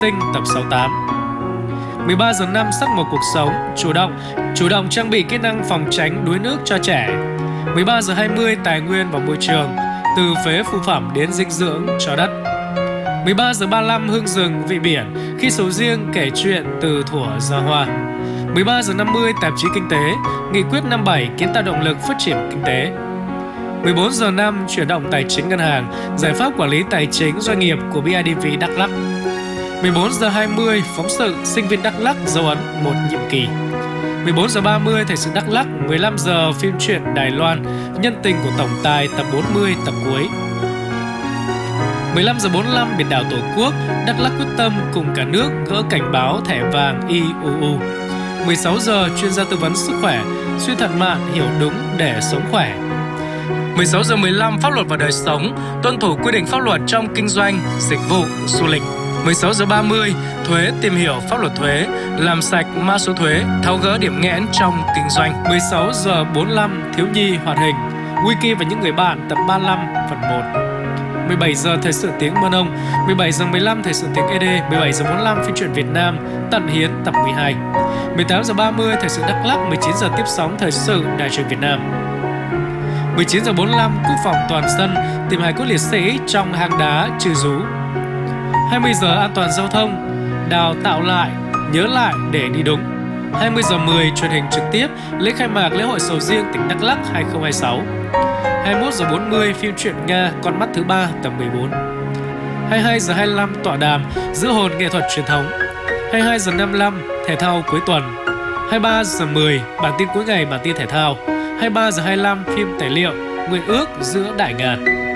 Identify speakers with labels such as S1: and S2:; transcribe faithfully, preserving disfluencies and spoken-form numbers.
S1: Tinh tập sáu mươi tám. mười ba giờ năm sắc màu cuộc sống, chủ động, chủ động trang bị kỹ năng phòng tránh đuối nước cho trẻ. mười ba giờ hai mươi tài nguyên và môi trường, từ phế phụ phẩm đến dinh dưỡng cho đất. mười ba giờ ba mươi lăm hương rừng vị biển, khi sầu riêng kể chuyện từ thuở ra hoa. mười ba giờ năm mươi tạp chí kinh tế, nghị quyết năm bảy kiến tạo động lực phát triển kinh tế. mười bốn giờ năm chuyển động tài chính ngân hàng, giải pháp quản lý tài chính doanh nghiệp của bê i đê vê Đắk Lắk. mười bốn giờ hai mươi phóng sự sinh viên Đắk Lắk dấu ấn một nhiệm kỳ. mười bốn giờ ba mươi thời sự Đắk Lắk. Mười lăm giờ phim truyện Đài Loan, nhân tình của tổng tài tập bốn mươi tập cuối. mười lăm giờ bốn mươi lăm biển đảo Tổ quốc, Đắk Lắk quyết tâm cùng cả nước gỡ cảnh báo thẻ vàng i u u. mười sáu giờ chuyên gia tư vấn sức khỏe, suy thận mạn hiểu đúng để sống khỏe. mười sáu giờ mười lăm pháp luật và đời sống, tuân thủ quy định pháp luật trong kinh doanh, dịch vụ, du lịch. mười sáu giờ ba mươi thuế, tìm hiểu pháp luật thuế, làm sạch mã số thuế, tháo gỡ điểm nghẽn trong kinh doanh. mười sáu giờ bốn mươi lăm thiếu nhi hoạt hình, Wiki và những người bạn tập ba mươi lăm phần một. mười bảy giờ thời sự tiếng Mân Âu, mười bảy giờ mười lăm thời sự tiếng e đê, mười bảy giờ bốn mươi lăm phim truyện Việt Nam, Tận Hiến tập mười hai. mười tám giờ ba mươi thời sự Đắk Lắk, mười chín giờ tiếp sóng thời sự Đài truyền Việt Nam. mười chín giờ bốn mươi lăm quốc phòng toàn dân, tìm hài cốt liệt sĩ trong hang đá Trừ Rú. hai mươi giờ an toàn giao thông, đào tạo lại, nhớ lại để đi đúng. hai mươi giờ mười truyền hình trực tiếp lễ khai mạc lễ hội sầu riêng tỉnh Đắk Lắk hai không hai sáu. hai mươi mốt giờ bốn mươi phim truyện Nga Con mắt thứ ba tập mười bốn. hai mươi hai giờ hai mươi lăm tọa đàm giữ hồn nghệ thuật truyền thống. hai mươi hai giờ năm mươi lăm thể thao cuối tuần. hai mươi ba giờ mười bản tin cuối ngày bản tin thể thao. hai mươi ba giờ hai mươi lăm phim tài liệu Nguyện ước giữa đại ngàn.